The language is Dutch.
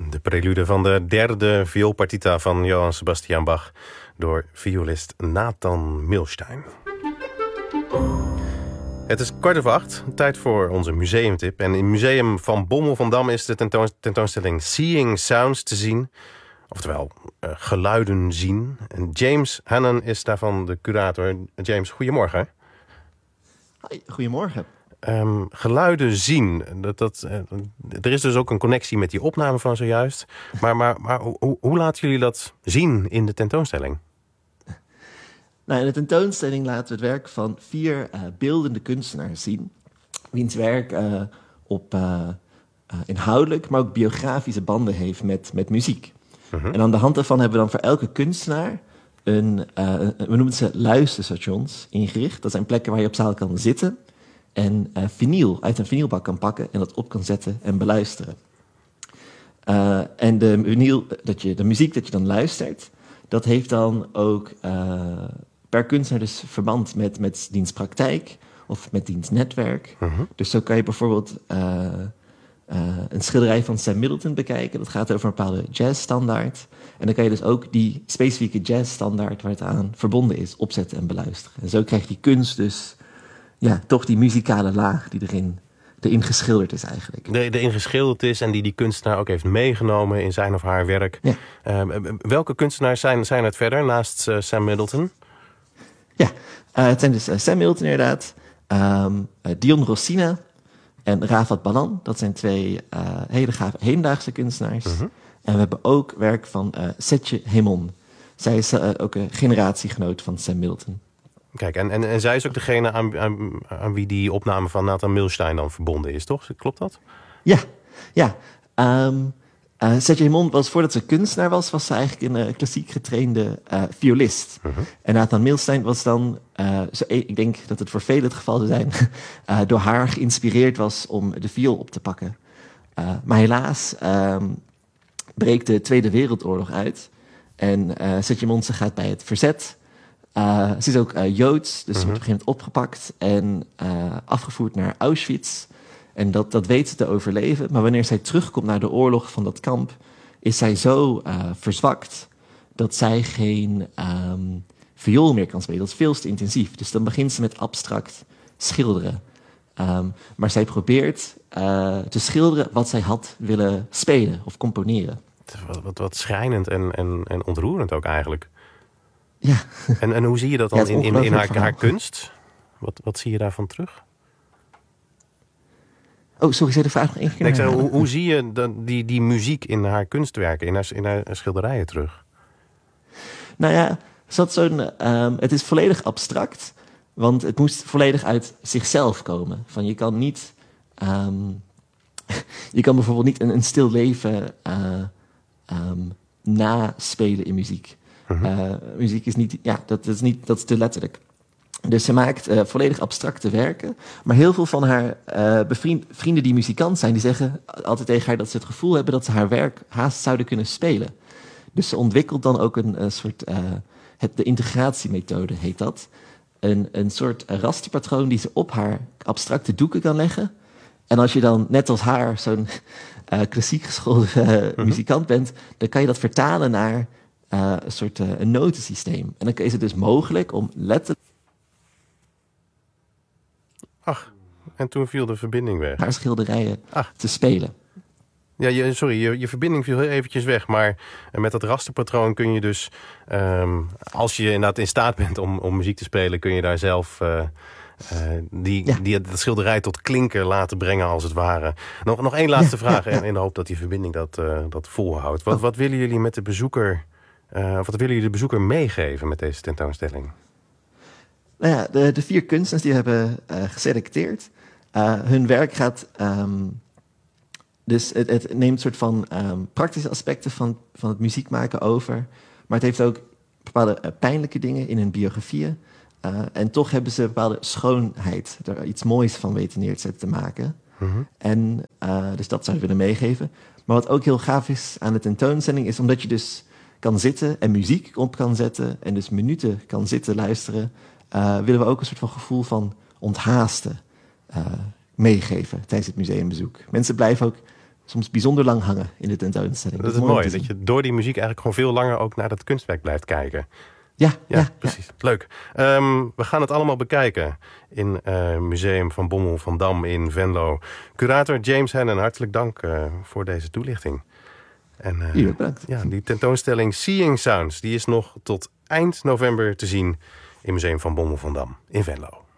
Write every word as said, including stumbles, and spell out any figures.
De prelude van de derde vioolpartita van Johann Sebastian Bach door violist Nathan Milstein. Het is kwart over acht, tijd voor onze museumtip. En in het Museum van Bommel van Dam is de tentoon, tentoonstelling Seeing Sounds te zien. Oftewel, uh, geluiden zien. En James Hannon is daarvan de curator. James, goedemorgen. Hi, goedemorgen. Um, geluiden zien. Dat, dat, uh, er is dus ook een connectie met die opname van zojuist. Maar, maar, maar hoe, hoe laten jullie dat zien in de tentoonstelling? Nou, in de tentoonstelling laten we het werk van vier uh, beeldende kunstenaars zien. Wiens werk uh, op uh, uh, inhoudelijk, maar ook biografische banden heeft met, met muziek. Uh-huh. En aan de hand daarvan hebben we dan voor elke kunstenaar een, uh, we noemen ze luisterstations ingericht. Dat zijn plekken waar je op zaal kan zitten en uh, vinyl uit een vinylbak kan pakken en dat op kan zetten en beluisteren. Uh, en de, vinyl, dat je, de muziek dat je dan luistert, dat heeft dan ook uh, per kunstenaar dus verband met, met diens praktijk of met diens netwerk. Uh-huh. Dus zo kan je bijvoorbeeld uh, uh, een schilderij van Sam Middleton bekijken. Dat gaat over een bepaalde jazzstandaard. En dan kan je dus ook die specifieke jazzstandaard waar het aan verbonden is opzetten en beluisteren. En zo krijgt die kunst dus ja, toch die muzikale laag die erin, erin geschilderd is eigenlijk. De, erin geschilderd is en die die kunstenaar ook heeft meegenomen in zijn of haar werk. Ja. Uh, welke kunstenaars zijn, zijn het verder naast uh, Sam Middleton? Ja, uh, het zijn dus uh, Sam Middleton inderdaad, um, uh, Dion Rossina en Rafat Balan. Dat zijn twee uh, hele gave hedendaagse kunstenaars. Uh-huh. En we hebben ook werk van uh, Setje Hemon. Zij is uh, ook een generatiegenoot van Sam Middleton. Kijk, en, en, en zij is ook degene aan, aan, aan wie die opname van Nathan Milstein dan verbonden is, toch? Klopt dat? Ja, ja. Um, uh, Setje Hemon was, voordat ze kunstenaar was, was ze eigenlijk een uh, klassiek getrainde uh, violist. Uh-huh. En Nathan Milstein was dan, uh, zo, ik denk dat het voor velen het geval zou zijn, uh, door haar geïnspireerd was om de viool op te pakken. Uh, maar helaas um, breekt de Tweede Wereldoorlog uit. En uh, Setje Hemon gaat bij het verzet. Uh, ze is ook uh, Joods, dus ze uh-huh. wordt op een gegeven moment opgepakt en uh, afgevoerd naar Auschwitz. En dat, dat weet ze te overleven. Maar wanneer zij terugkomt naar de oorlog van dat kamp, is zij zo uh, verzwakt dat zij geen um, viool meer kan spelen. Dat is veel te intensief. Dus dan begint ze met abstract schilderen. Um, maar zij probeert uh, te schilderen wat zij had willen spelen of componeren. Wat, wat, wat schrijnend en, en, en ontroerend ook eigenlijk. Ja. En, en hoe zie je dat dan ja, in, in, in haar, haar kunst? Wat, wat zie je daarvan terug? Oh, sorry, zei de vraag nog één keer? Nee, ik zei, hoe, hoe zie je de, die, die muziek in haar kunstwerken, in haar, in haar schilderijen terug? Nou ja, zat zo'n, um, het is volledig abstract, want het moest volledig uit zichzelf komen. Van je kan niet, um, je kan bijvoorbeeld niet een, een stil leven uh, um, naspelen in muziek. Uh-huh. Uh, muziek is niet, ja, dat is niet, dat is te letterlijk. Dus ze maakt uh, volledig abstracte werken. Maar heel veel van haar uh, bevriend, vrienden die muzikant zijn, die zeggen altijd tegen haar dat ze het gevoel hebben dat ze haar werk haast zouden kunnen spelen. Dus ze ontwikkelt dan ook een, een soort, uh, het, de integratiemethode heet dat. Een, een soort rasterpatroon die ze op haar abstracte doeken kan leggen. En als je dan net als haar zo'n uh, klassiek geschoolde uh, uh-huh. muzikant bent, dan kan je dat vertalen naar Uh, een soort uh, een notensysteem. En dan is het dus mogelijk om letterlijk... Ach, en toen viel de verbinding weg. Haar schilderijen Ach. te spelen. Ja, je, sorry, je, je verbinding viel heel eventjes weg. Maar met dat rasterpatroon kun je dus... Um, als je inderdaad in staat bent om, om muziek te spelen, kun je daar zelf... Uh, Uh, die, ja. die dat schilderij tot klinken laten brengen als het ware. Nog, nog één laatste ja, vraag ja, ja. in de hoop dat die verbinding dat, uh, dat volhoudt. Wat, oh. wat willen jullie met de bezoeker... Uh, of wat willen jullie de bezoeker meegeven met deze tentoonstelling? Nou ja, de, de vier kunstenaars die hebben uh, geselecteerd. Uh, hun werk gaat... Um, dus het, het neemt een soort van um, praktische aspecten van, van het muziek maken over. Maar het heeft ook bepaalde uh, pijnlijke dingen in hun biografieën. Uh, en toch hebben ze een bepaalde schoonheid. Er iets moois van weten neer te zetten te maken. Mm-hmm. En uh, dus dat zou ik willen meegeven. Maar wat ook heel gaaf is aan de tentoonstelling is omdat je dus kan zitten en muziek op kan zetten en dus minuten kan zitten luisteren, uh, willen we ook een soort van gevoel van onthaasten uh, meegeven tijdens het museumbezoek. Mensen blijven ook soms bijzonder lang hangen in de tentoonstelling. Dat, dat is mooi, dat je door die muziek eigenlijk gewoon veel langer ook naar dat kunstwerk blijft kijken. Ja, ja, ja precies. Ja. Leuk. Um, we gaan het allemaal bekijken in het uh, Museum van Bommel van Dam in Venlo. Curator James Hannon, hartelijk dank uh, voor deze toelichting. En, uh, Jullie bedankt. Ja, die tentoonstelling Seeing Sounds die is nog tot eind november te zien in Museum van Bommel van Dam in Venlo.